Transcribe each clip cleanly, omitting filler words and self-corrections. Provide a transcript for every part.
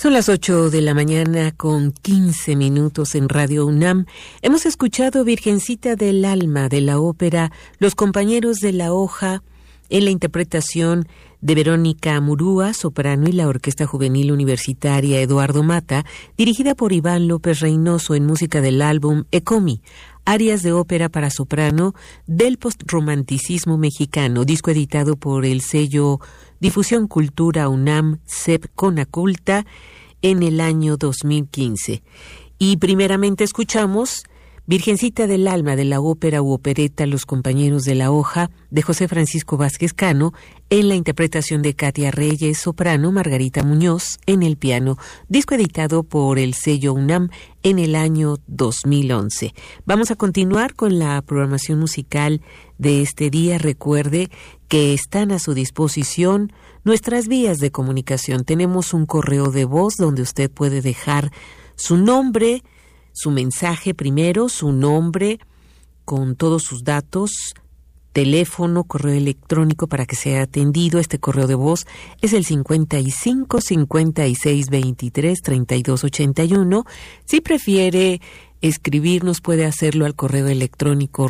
Son las 8 de la mañana con 15 minutos en Radio UNAM. Hemos escuchado Virgencita del Alma de la ópera Los Compañeros de la Hoja en la interpretación de Verónica Murúa, soprano, y la Orquesta Juvenil Universitaria Eduardo Mata, dirigida por Iván López Reynoso, en música del álbum Ecomi, arias de ópera para soprano del postromanticismo mexicano, disco editado por el sello Difusión Cultura UNAM CEP Conaculta en el año 2015. Y primeramente escuchamos Virgencita del Alma de la ópera u opereta Los Compañeros de la Hoja de José Francisco Vázquez Cano en la interpretación de Katia Reyes, soprano, Margarita Muñoz en el piano, disco editado por el sello UNAM en el año 2011. Vamos a continuar con la programación musical de este día. Recuerde que están a su disposición nuestras vías de comunicación. Tenemos un correo de voz donde usted puede dejar su nombre, su mensaje primero, su nombre con todos sus datos, teléfono, correo electrónico para que sea atendido. Este correo de voz es el 55 56 23 32 81. Si prefiere escribirnos, puede hacerlo al correo electrónico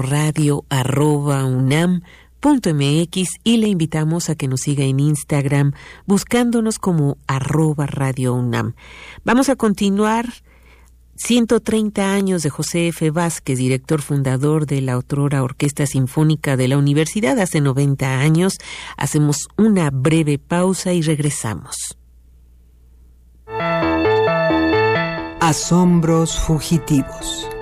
radio@unam.mx, y le invitamos a que nos siga en Instagram buscándonos como @radiounam. Vamos a continuar. 130 años de José F. Vázquez, director fundador de la otrora Orquesta Sinfónica de la Universidad, hace 90 años. Hacemos una breve pausa y regresamos. Asombros fugitivos.